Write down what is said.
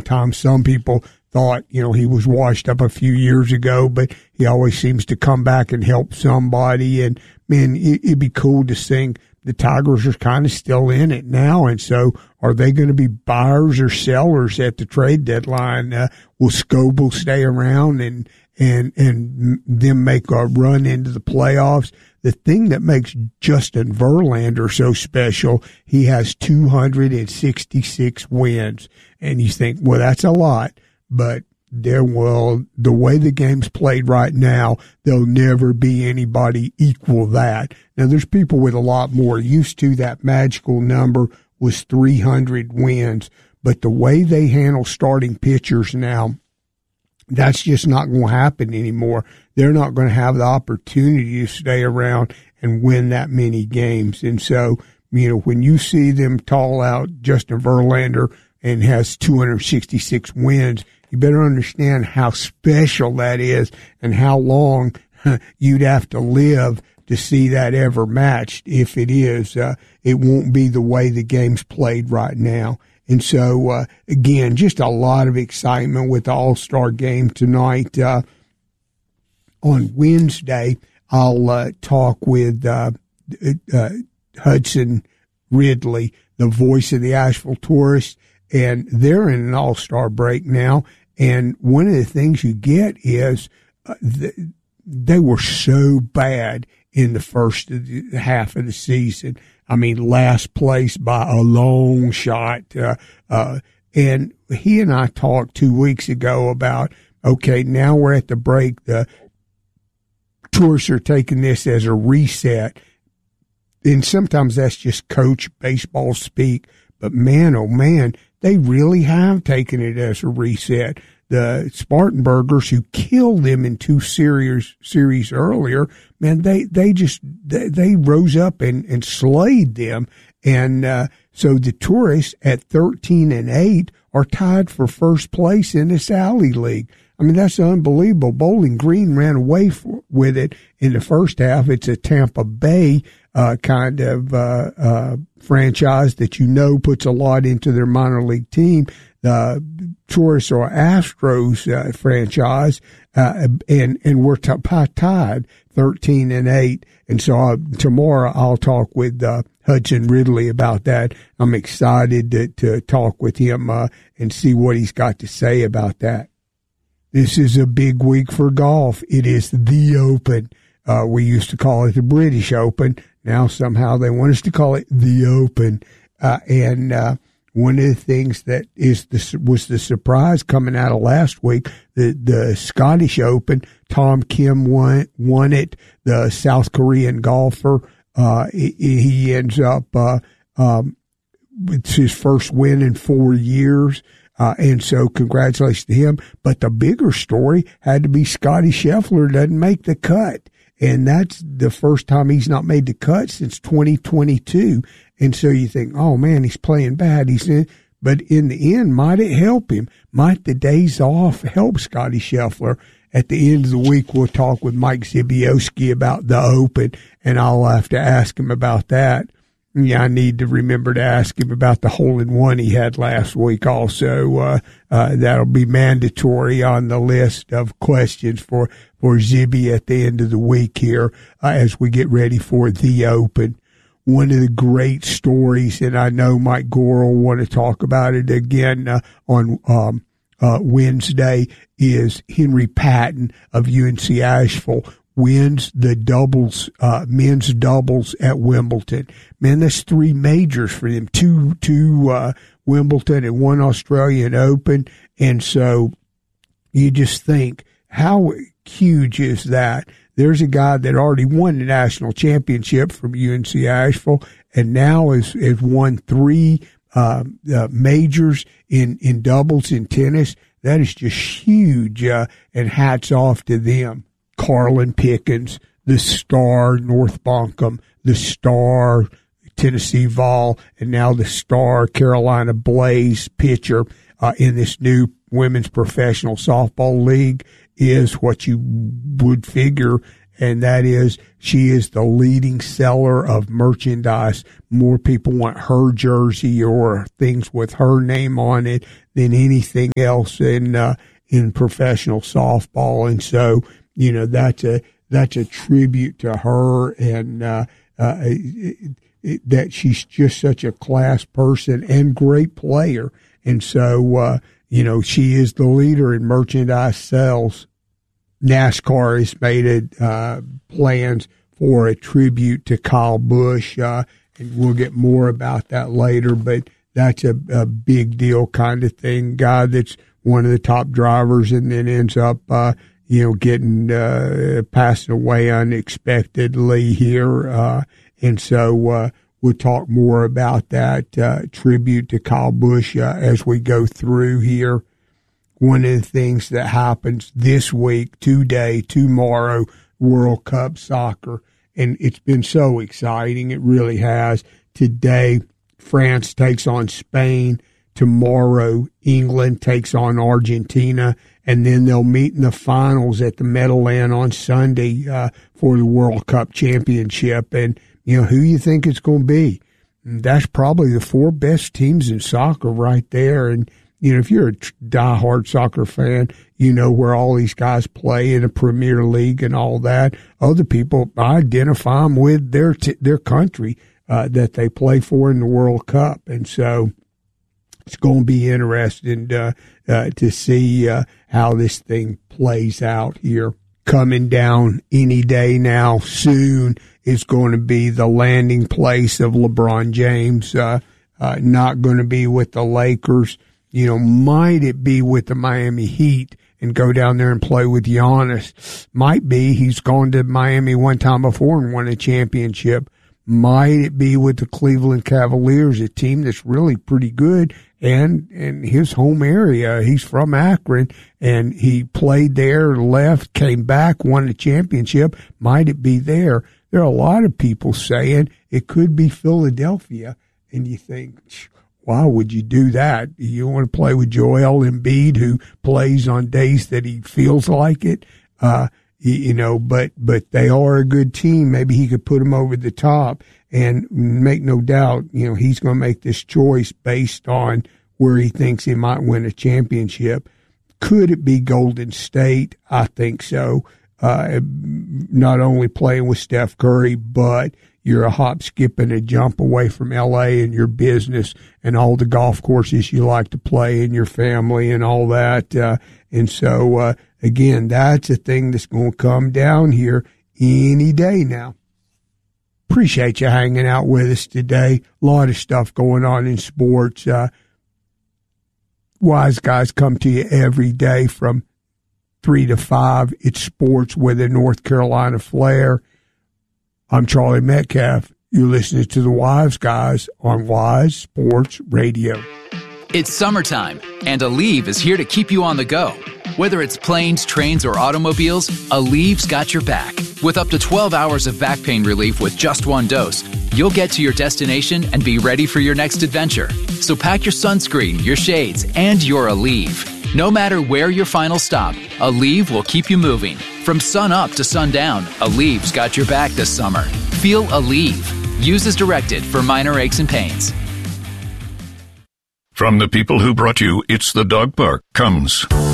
Sometimes some people thought, he was washed up a few years ago, but he always seems to come back and help somebody. And, man, it'd be cool to think the Tigers are kind of still in it now. And so are they going to be buyers or sellers at the trade deadline? Will Scoble stay around and then make a run into the playoffs? The thing that makes Justin Verlander so special, he has 266 wins. And you think, well, that's a lot. But the way the game's played right now, there'll never be anybody equal that. Now, there's people with a lot more. Used to that magical number was 300 wins. But the way they handle starting pitchers now, that's just not going to happen anymore. They're not going to have the opportunity to stay around and win that many games. And so, when you see them tall out Justin Verlander and has 266 wins, you better understand how special that is and how long you'd have to live to see that ever matched. If it is, it won't be the way the game's played right now. And so, again, just a lot of excitement with the All-Star game tonight. On Wednesday, I'll talk with Hudson Ridley, the voice of the Asheville Tourists, and they're in an All-Star break now. And one of the things you get is they were so bad in the first half of the season. I mean, last place by a long shot. And he and I talked 2 weeks ago about, okay, now we're at the break. The tourists are taking this as a reset. And sometimes that's just coach baseball speak. But man, oh man, they really have taken it as a reset. The Spartanburgers, who killed them in two series earlier, man, they rose up and slayed them. And so the Tourists at 13-8 are tied for first place in the Sally League. I mean, that's unbelievable. Bowling Green ran away with it in the first half. It's a Tampa Bay kind of franchise that puts a lot into their minor league team. The Tourists or Astros franchise, and we're tied 13-8. And so tomorrow I'll talk with Hudson Ridley about that. I'm excited to talk with him and see what he's got to say about that. This is a big week for golf. It is the Open. We used to call it the British Open. Now somehow they want us to call it the Open. And one of the things that was the surprise coming out of last week, the Scottish Open, Tom Kim won it, the South Korean golfer. He ends up, it's his first win in 4 years. And so congratulations to him. But the bigger story had to be Scotty Scheffler doesn't make the cut. And that's the first time he's not made the cut since 2022. And so you think, oh man, he's playing bad. But in the end, might it help him? Might the days off help Scotty Scheffler? At the end of the week, we'll talk with Mike Zibioski about the Open, and I'll have to ask him about that. Yeah, I need to remember to ask him about the hole-in-one he had last week also. That'll be mandatory on the list of questions for Zibby at the end of the week here as we get ready for the Open. One of the great stories, and I know Mike Gore will want to talk about it again on Wednesday, is Henry Patton of UNC Asheville wins the doubles, men's doubles at Wimbledon. Man, that's 3 majors for them, two Wimbledon and 1 Australian Open. And so you just think, how huge is that? There's a guy that already won the national championship from UNC Asheville and now has won 3 majors in doubles in tennis. That is just huge, and hats off to them. Carlin Pickens, the star North Buncombe, the star Tennessee Vol, and now the star Carolina Blaze pitcher in this new women's professional softball league is what you would figure and that is she is the leading seller of merchandise. More people want her jersey or things with her name on it than anything else in professional softball. And so, that's a tribute to her, and that she's just such a class person and great player. And so, she is the leader in merchandise sales. NASCAR has made plans for a tribute to Kyle Busch, and we'll get more about that later, but that's a big deal kind of thing. Guy that's one of the top drivers and then ends up, getting passing away unexpectedly here. And so we'll talk more about that tribute to Kyle Busch as we go through here. One of the things that happens this week, today, tomorrow, World Cup soccer, and it's been so exciting. It really has. Today, France takes on Spain. Tomorrow, England takes on Argentina, and then they'll meet in the finals at the Meadowland on Sunday for the World Cup championship. And, who you think it's going to be? That's probably the four best teams in soccer right there. And, if you're a diehard soccer fan, you know where all these guys play in the Premier League and all that. Other people identify them with their country that they play for in the World Cup. And so it's going to be interesting to see how this thing plays out here. Coming down any day now, soon, is going to be the landing place of LeBron James. Not going to be with the Lakers. Might it be with the Miami Heat and go down there and play with Giannis? Might be. He's gone to Miami one time before and won a championship. Might it be with the Cleveland Cavaliers, a team that's really pretty good and his home area? He's from Akron, and he played there, left, came back, won the championship. Might it be there? There are a lot of people saying it could be Philadelphia, and you think, why would you do that? You want to play with Joel Embiid, who plays on days that he feels like it, but they are a good team. Maybe he could put them over the top, and make no doubt, he's going to make this choice based on where he thinks he might win a championship. Could it be Golden State? I think so. Not only playing with Steph Curry, but you're a hop, skip, and a jump away from L.A. and your business and all the golf courses you like to play and your family and all that. And so, again, that's a thing that's going to come down here any day now. Appreciate you hanging out with us today. A lot of stuff going on in sports. Wise Guys come to you every day from 3 to 5. It's sports with a North Carolina flair. I'm Charlie Metcalf. You're listening to the Wise Guys on Wise Sports Radio. It's summertime, and Aleve is here to keep you on the go. Whether it's planes, trains, or automobiles, Aleve's got your back. With up to 12 hours of back pain relief with just one dose, you'll get to your destination and be ready for your next adventure. So pack your sunscreen, your shades, and your Aleve. No matter where your final stop, Aleve will keep you moving. From sun up to sundown, Aleve's got your back this summer. Feel Aleve. Use as directed for minor aches and pains. From the people who brought you It's the Dog Park comes